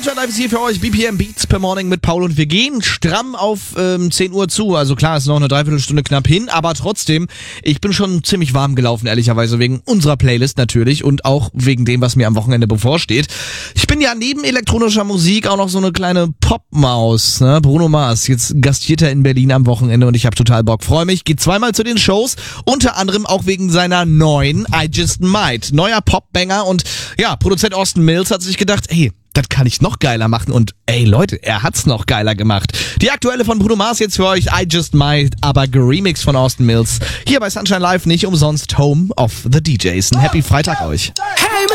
Sunshine Live ist hier für euch. BPM Beats per Morning mit Paul und wir gehen stramm auf 10 Uhr zu. Also klar, ist noch eine Dreiviertelstunde knapp hin, aber trotzdem, ich bin schon ziemlich warm gelaufen, ehrlicherweise, wegen unserer Playlist natürlich und auch wegen dem, was mir am Wochenende bevorsteht. Ich bin ja neben elektronischer Musik auch noch so eine kleine Popmaus, ne? Bruno Mars, jetzt gastiert er in Berlin am Wochenende und ich habe total Bock. Freue mich, geht zweimal zu den Shows, unter anderem auch wegen seiner neuen I Just Might. Neuer Popbanger und ja, Produzent Austin Mills hat sich gedacht, hey, das kann ich noch geiler machen und ey Leute, er hat's noch geiler gemacht. Die aktuelle von Bruno Mars jetzt für euch, I Just Might, aber geremixed von Austin Mills. Hier bei Sunshine Live, nicht umsonst Home of the DJs. Ein Happy Freitag euch. Hey,